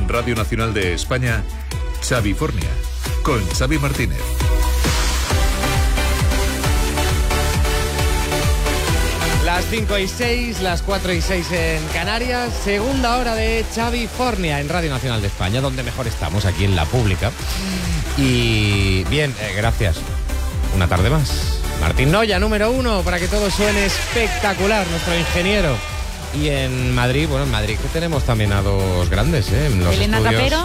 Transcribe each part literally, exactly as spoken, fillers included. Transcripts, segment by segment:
En Radio Nacional de España, Xavi Fornia, con Xavi Martínez. Las cinco y seis, las cuatro y seis en Canarias, segunda hora de Xavi Fornia en Radio Nacional de España, donde mejor estamos, aquí en la pública. Y bien, eh, gracias. Una tarde más. Martín Noya, número uno, para que todo suene espectacular, nuestro ingeniero. Y en Madrid, bueno, en Madrid que tenemos también a dos grandes, ¿eh? En los Elena estudios. Capero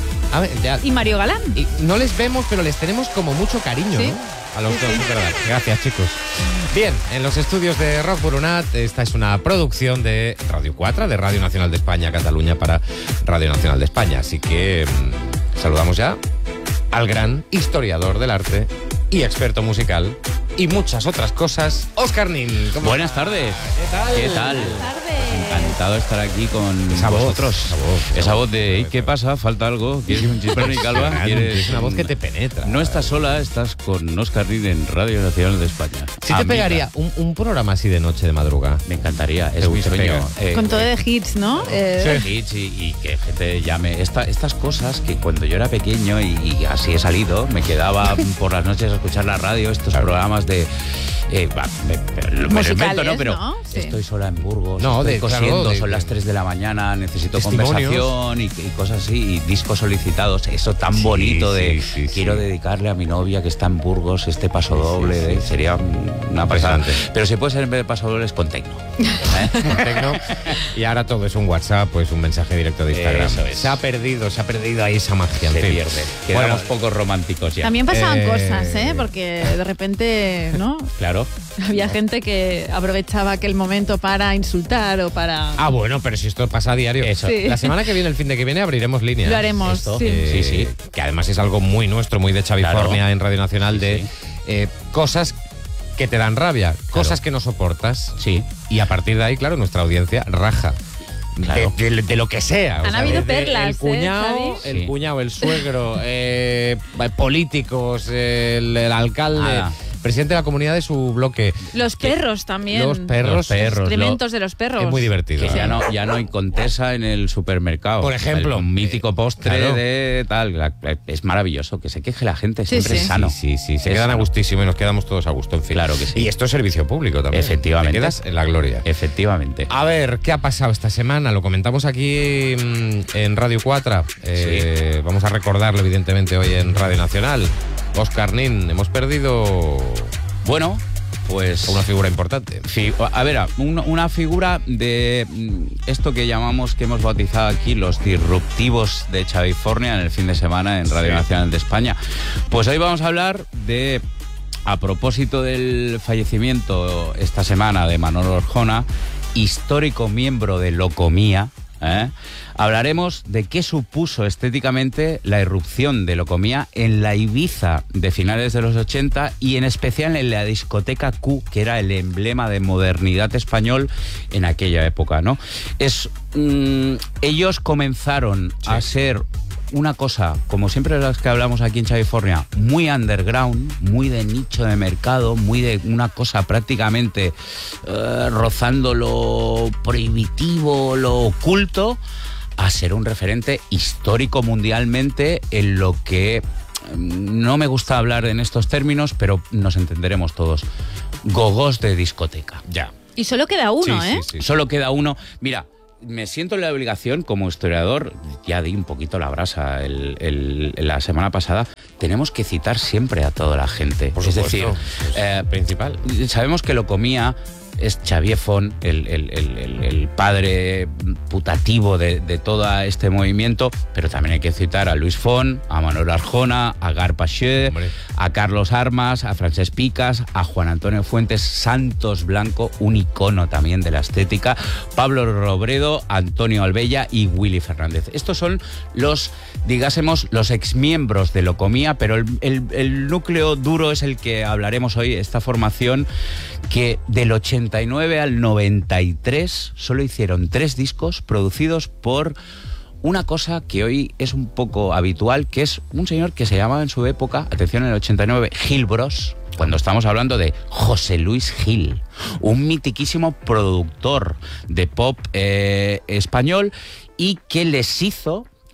A ver, ya. y Mario Galán. Y no les vemos, pero les tenemos como mucho cariño, ¿Sí? ¿no? A los Sí, dos, sí. es verdad. Gracias, chicos. Bien, en los estudios de Rock Burunat, esta es una producción de Radio cuatro, de Radio Nacional de España, Cataluña, para Radio Nacional de España. Así que mmm, saludamos ya al gran historiador del arte y experto musical y muchas otras cosas, Óscar Nin. ¿Cómo Buenas estás? tardes. ¿Qué tal? ¿Qué tal? Buenas tardes. Encantado de estar aquí con Esa voz, vosotros. esa voz, esa Esa voz. voz de, "Ey, ¿qué pasa? ¿Falta algo? ¿Quieres un chipón y calva? ¿Quieres Es una voz un-?" que te penetra. No estás sola, estás con Óscar Nin en Radio Nacional de España. Sí te Amiga. pegaría un, un programa así de noche, de madrugada. Me encantaría, Te es mi gusta, sueño. pega. Eh, Con todo de hits, ¿no? Eh, hits y, y que gente llame. Esta, estas cosas que cuando yo era pequeño y, y así he salido, me quedaba por las noches a escuchar la radio, estos Claro. programas de. Eh, va, me, me lo Musicales, invento, ¿no? Pero ¿no? Sí. estoy sola en Burgos, No, estoy de- cosiendo, claro, de- son las tres de la mañana, necesito Testimonios. conversación y, y cosas así, y discos solicitados, eso tan Sí, bonito de sí, sí, quiero sí. dedicarle a mi novia que está en Burgos este paso Sí, sí, doble, sí, de- sí. sería una pasada. Impresionante. Pero si puede ser en vez de paso doble es con tecno. ¿eh? Tecno. Y ahora todo es un WhatsApp, pues un mensaje directo de Instagram. Eso es. Se ha perdido, se ha perdido ahí esa magia. en Se fin. pierde. Quedamos Bueno, pocos románticos ya. También pasaban Eh, cosas, ¿eh? Porque de repente, ¿no? Claro. Había gente que aprovechaba aquel momento para insultar o para... Ah, bueno, pero si esto pasa a diario. Eso. Sí. La semana que viene, el fin de que viene, abriremos líneas. Lo haremos, Esto, sí. Eh, Sí, sí. Que además es algo muy nuestro, muy de Xavi Claro. Fornia en Radio Nacional, Sí, de sí. eh, cosas que te dan rabia, cosas que no soportas. Sí. Y a partir de ahí, claro, nuestra audiencia raja. Claro. De, de- de lo que sea. Han habido desde perlas, El ¿eh, cuñado, Xavi? el Sí. cuñado, el suegro, eh, políticos, el, el alcalde, Nada. presidente de la comunidad de su bloque. Los perros también. Los perros. Los perros. Excrementos lo- de los perros. Es muy divertido. Que la ya verdad. no, ya no hay contesa en el supermercado. Por ejemplo. El- un mítico postre Claro. de tal. la- Es maravilloso. Que se queje la gente. Sí, Siempre sí. es sano. Sí, sí, se Es quedan a sano. gustísimo y nos quedamos todos a gusto, en fin. Claro que sí. Y esto es servicio público también. Efectivamente. Te quedas en la gloria. Efectivamente. A ver, ¿qué ha pasado esta semana? Lo comentamos aquí mm, en Radio cuatro. Eh, Vamos a recordarlo, evidentemente, hoy en Radio Nacional. Óscar Nin, hemos perdido Bueno, pues. a una figura importante. Fi- a ver, un- una figura de mm, esto que llamamos, que hemos bautizado aquí, los disruptivos de Xavi Fornia en el fin de semana en Radio Sí. Nacional de España. Pues hoy vamos a hablar de, a propósito del fallecimiento esta semana de Manolo Orjona, histórico miembro de Locomía, ¿eh? Hablaremos de qué supuso estéticamente la irrupción de Locomía en la Ibiza de finales de los ochenta y en especial en la discoteca Q, que era el emblema de modernidad español en aquella época, ¿no? Es, mm, ellos comenzaron Sí. a ser una cosa, como siempre de las que hablamos aquí en Xavi Fornia, muy underground, muy de nicho de mercado, muy de una cosa prácticamente eh, rozando lo prohibitivo, lo oculto, a ser un referente histórico mundialmente en lo que mm, no me gusta hablar en estos términos, pero nos entenderemos todos. Gogós de discoteca. Ya. Y solo queda uno, Sí, ¿eh? sí, sí. Solo queda uno. Mira, me siento en la obligación como historiador, ya di un poquito la brasa el- el- la semana pasada, tenemos que citar siempre a toda la gente. Por es supuesto, decir, es eh, principal. sabemos que Locomía es Xavier Font, el, el- el- el- el padre putativo de, de todo este movimiento, pero también hay que citar a Luis Font, a Manuel Arjona, a Gar Paché, Hombre. a Carlos Armas, a Francesc Picas, a Juan Antonio Fuentes, Santos Blanco, un icono también de la estética, Pablo Robredo, Antonio Albella y Willy Fernández. Estos son los, digásemos, los exmiembros de Locomía, pero el, el- el núcleo duro es el que hablaremos hoy, esta formación que del ochenta y nueve al noventa y tres solo hicieron tres discos producidos por una cosa que hoy es un poco habitual, que es un señor que se llamaba en su época, atención, en el ochenta y nueve, Gil Bros, cuando estamos hablando de José Luis Gil, un mitiquísimo productor de pop eh, español y que les hizo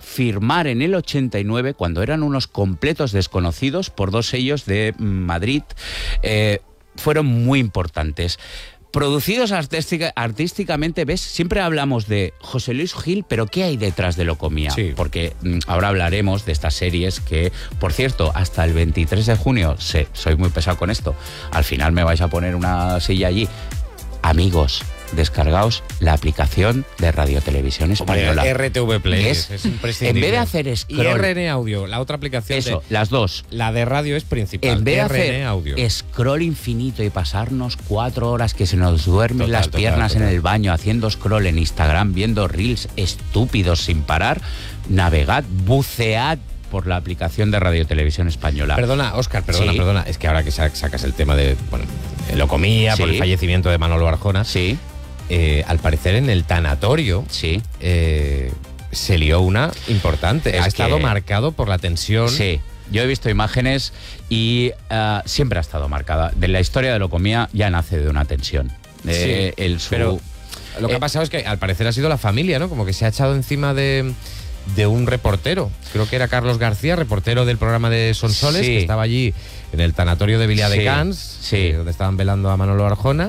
firmar en el ochenta y nueve, cuando eran unos completos desconocidos, por dos sellos de Madrid, eh, fueron muy importantes. Producidos artística, artísticamente, ¿ves? Siempre hablamos de José Luis Gil, pero ¿qué hay detrás de Locomía? Sí. Porque mm, ahora hablaremos de estas series que, por cierto, hasta el veintitrés de junio, sé, soy muy pesado con esto, al final me vais a poner una silla allí. Amigos, descargaos la aplicación de Radio Televisión Española. Hombre, R T V Play es, es imprescindible. En vez de hacer scroll... Y R N Audio, la otra aplicación. Eso, de, las dos. La de radio es principal. En vez de R N hacer Audio. scroll infinito y pasarnos cuatro horas que se nos duermen Total, las total, piernas total. en el baño, haciendo scroll en Instagram, viendo reels estúpidos sin parar, navegad, bucead por la aplicación de Radio Televisión Española. Perdona, Óscar, perdona, Sí. perdona. Es que ahora que sacas el tema de, bueno, Locomía, por Sí. el fallecimiento de Manolo Arjona, Sí, eh, al parecer en el tanatorio sí. eh, se lió una importante. Es ha estado que- marcado por la tensión. Sí, yo he visto imágenes y uh, siempre ha estado marcada. De la historia de Locomía ya nace de una tensión. De Sí, el, su, pero lo que eh, ha pasado es que al parecer ha sido la familia, ¿no? Como que se ha echado encima de, de un reportero. Creo que era Carlos García, reportero del programa de Sonsoles, Sí. que estaba allí en el tanatorio de Vilia Sí, de Cans, sí. eh, donde estaban velando a Manolo Arjona.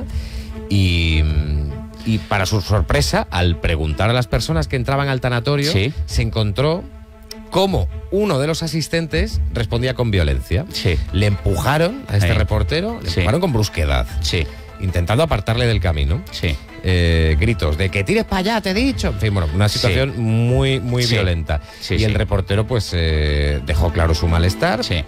Y, y para su sorpresa, al preguntar a las personas que entraban al tanatorio, Sí. se encontró cómo uno de los asistentes respondía con violencia. Sí, Le empujaron a este Sí. reportero, le Sí. empujaron con brusquedad, sí, intentando apartarle del camino. sí. Eh, gritos de que tires para allá, te he dicho. En fin, bueno, una situación Sí. muy, muy Sí. violenta. Sí, y sí. el reportero, pues, eh, dejó claro su malestar. Sí.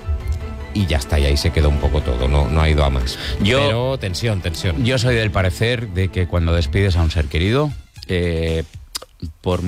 Y ya está, y ahí se quedó un poco todo, no, no ha ido a más. Yo- Pero tensión, tensión. Yo soy del parecer de que cuando despides a un ser querido, eh, por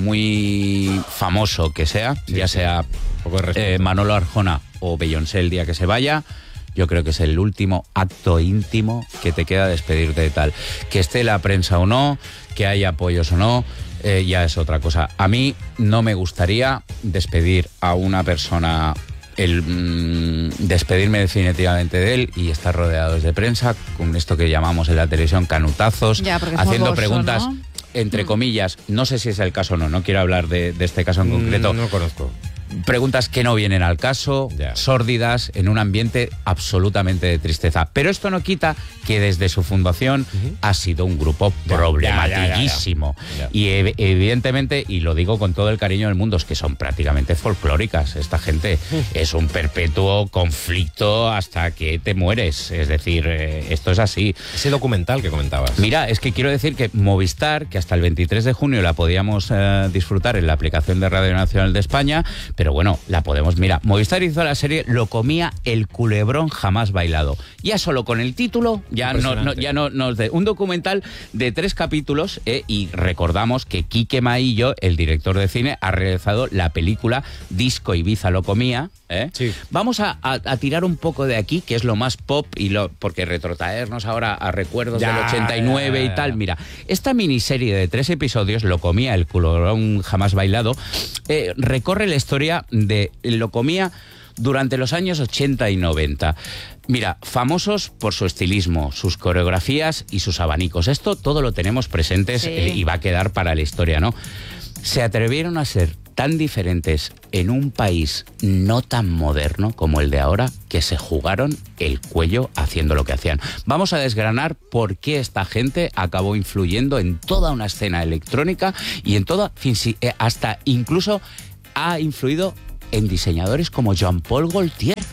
muy famoso que sea, Sí, ya sí. sea Un poco de respeto. eh, Manolo Arjona o Beyoncé el día que se vaya, yo creo que es el último acto íntimo que te queda despedirte de tal. Que esté la prensa o no, que haya apoyos o no, eh, ya es otra cosa. A mí no me gustaría despedir a una persona, el mm, despedirme definitivamente de él y estar rodeados de prensa, con esto que llamamos en la televisión canutazos, Ya, porque es haciendo morboso, preguntas, ¿no? entre comillas, no sé si es el caso o no, no quiero hablar de, de este caso en concreto, Mm, no conozco. preguntas que no vienen al caso, Ya. sórdidas, en un ambiente absolutamente de tristeza. Pero esto no quita que desde su fundación Ujú. ha sido un grupo Ya, problematiquísimo. ya, ya, ya. Y ev- evidentemente, y lo digo con todo el cariño del mundo, es que son prácticamente folclóricas. Esta gente es un perpetuo conflicto hasta que te mueres. Es decir, eh, esto es así. Ese documental que comentabas. Mira, es que quiero decir que Movistar, que hasta el veintitrés de junio la podíamos eh, disfrutar en la aplicación de Radio Nacional de España, pero bueno, la podemos... Mira, Movistar hizo la serie Locomía, el culebrón jamás bailado. Ya solo con el título, ya no, no, Impresionante. ya no nos de un documental de tres capítulos, eh, y recordamos que Quique Maillo, el director de cine, ha realizado la película Disco Ibiza Locomía. ¿eh? Sí. Vamos a, a- a tirar un poco de aquí, que es lo más pop, y lo porque retrotraernos ahora a recuerdos Ya, del ochenta y nueve ya, ya, y tal. ya. Mira, esta miniserie de tres episodios, Locomía, el culebrón jamás bailado, eh, recorre la historia de Locomía durante los años ochenta y noventa. Mira, famosos por su estilismo, sus coreografías y sus abanicos. Esto todo lo tenemos presentes, Sí. eh, y va a quedar para la historia, ¿no? Se atrevieron a ser tan diferentes en un país no tan moderno como el de ahora, que se jugaron el cuello haciendo lo que hacían. Vamos a desgranar por qué esta gente acabó influyendo en toda una escena electrónica y en toda, fin, sí, eh, hasta incluso ha influido en diseñadores como Jean-Paul Gaultier.